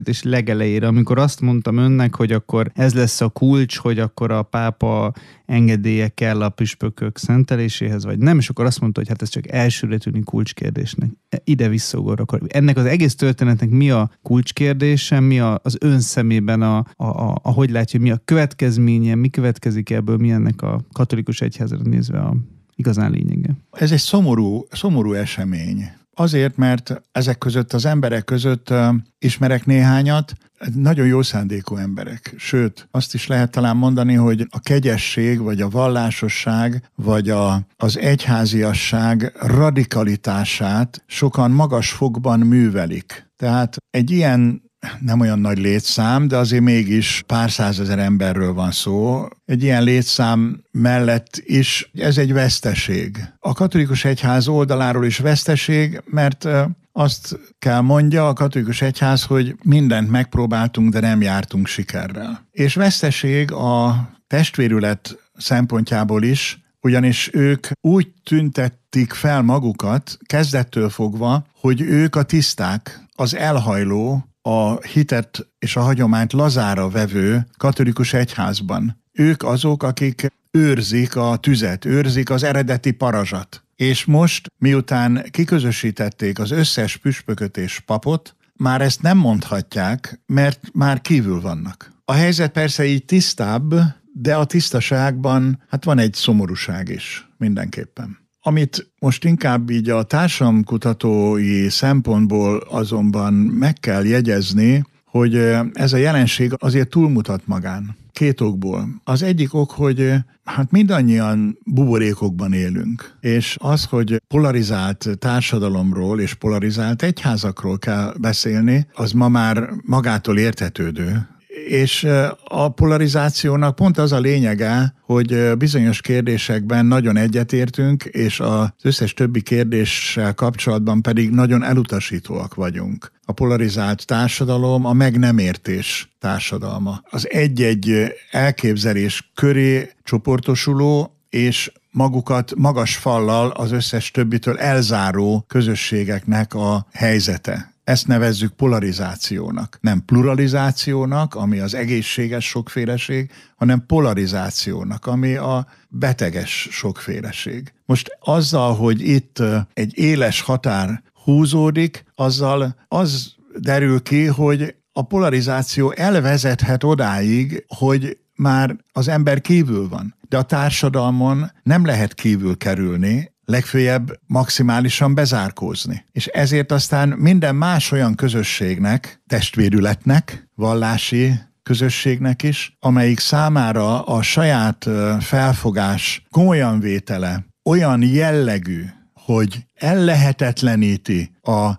és legelejére, amikor azt mondtam önnek, hogy akkor ez lesz a kulcs, hogy akkor a pápa engedélye kell a püspökök szenteléséhez, vagy nem, és akkor azt mondta, hogy hát ez csak elsőre tűnik kulcskérdésnek. Ide visszaugorok. Ennek az egész történetnek mi a kulcskérdése, mi az ön szemében hogy látja, mi a következménye, mi következik ebből, mi ennek a katolikus egyházra nézve a igazán lényege? Ez egy szomorú esemény. Azért, mert ezek között, az emberek között ismerek néhányat, nagyon jó szándékú emberek. Sőt, azt is lehet talán mondani, hogy a kegyesség, vagy a vallásosság, vagy az egyháziasság radikalitását sokan magas fokban művelik. Tehát egy ilyen nem olyan nagy létszám, de azért mégis pár százezer emberről van szó. Egy ilyen létszám mellett is ez egy veszteség. A katolikus egyház oldaláról is veszteség, mert azt kell mondja a katolikus egyház, hogy mindent megpróbáltunk, de nem jártunk sikerrel. És veszteség a testvérület szempontjából is, ugyanis ők úgy tüntették fel magukat kezdettől fogva, hogy ők a tiszták, az elhajló, a hitet és a hagyományt lazára vevő katolikus egyházban. Ők azok, akik őrzik a tüzet, őrzik az eredeti parazsat. És most, miután kiközösítették az összes püspököt és papot, már ezt nem mondhatják, mert már kívül vannak. A helyzet persze így tisztább, de a tisztaságban hát van egy szomorúság is mindenképpen. Amit most inkább így a társadalomkutatói szempontból azonban meg kell jegyezni, hogy ez a jelenség azért túlmutat magán. 2 okból. Az egyik ok, hogy hát mindannyian buborékokban élünk, és az, hogy polarizált társadalomról és polarizált egyházakról kell beszélni, az ma már magától értetődő. És a polarizációnak pont az a lényege, hogy bizonyos kérdésekben nagyon egyetértünk, és az összes többi kérdéssel kapcsolatban pedig nagyon elutasítóak vagyunk. A polarizált társadalom a meg nem értés társadalma. Az egy-egy elképzelés köré csoportosuló és magukat magas fallal az összes többitől elzáró közösségeknek a helyzete. Ezt nevezzük polarizációnak. Nem pluralizációnak, ami az egészséges sokféleség, hanem polarizációnak, ami a beteges sokféleség. Most azzal, hogy itt egy éles határ húzódik, azzal az derül ki, hogy a polarizáció elvezethet odáig, hogy már az ember kívül van. De a társadalmon nem lehet kívül kerülni, legfőjebb maximálisan bezárkózni. És ezért aztán minden más olyan közösségnek, testvérületnek, vallási közösségnek is, amelyik számára a saját felfogás komolyan vétele olyan jellegű, hogy ellehetetleníti a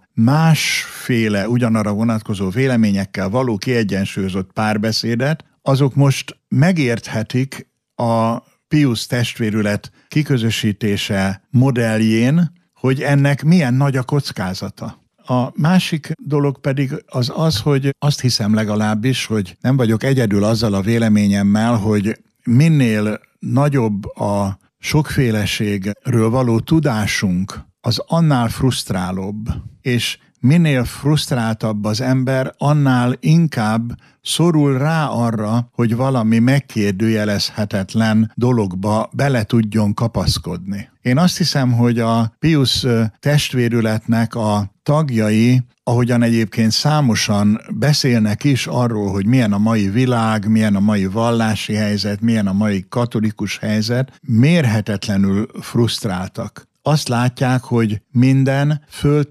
másféle ugyanarra vonatkozó véleményekkel való kiegyensúlyozott párbeszédet, azok most megérthetik a Piusz testvérület kiközösítése modelljén, hogy ennek milyen nagy a kockázata. A másik dolog pedig az, hogy azt hiszem legalábbis, hogy nem vagyok egyedül azzal a véleményemmel, hogy minél nagyobb a sokféleségről való tudásunk, az annál frusztrálóbb, és minél frusztráltabb az ember, annál inkább szorul rá arra, hogy valami megkérdőjelezhetetlen dologba bele tudjon kapaszkodni. Én azt hiszem, hogy a Piusz testvérületnek a tagjai, ahogyan egyébként számosan beszélnek is arról, hogy milyen a mai világ, milyen a mai vallási helyzet, milyen a mai katolikus helyzet, mérhetetlenül frusztráltak. Azt látják, hogy minden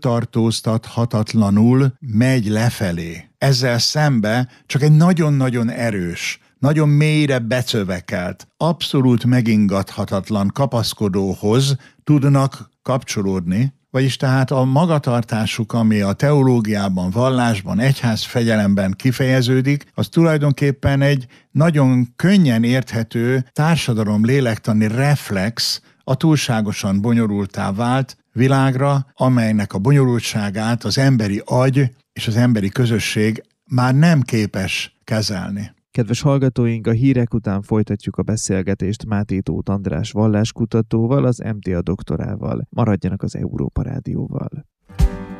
föltartóztathatatlanul megy lefelé. Ezzel szembe csak egy nagyon-nagyon erős, nagyon mélyre becövekelt, abszolút megingathatatlan kapaszkodóhoz tudnak kapcsolódni, vagyis tehát a magatartásuk, ami a teológiában, vallásban, egyházfegyelemben kifejeződik, az tulajdonképpen egy nagyon könnyen érthető társadalom lélektani reflex a túlságosan bonyolultá vált világra, amelynek a bonyolultságát az emberi agy és az emberi közösség már nem képes kezelni. Kedves hallgatóink, a hírek után folytatjuk a beszélgetést Máté Tóth András valláskutatóval, az MTA doktorával. Maradjanak az Európa Rádióval.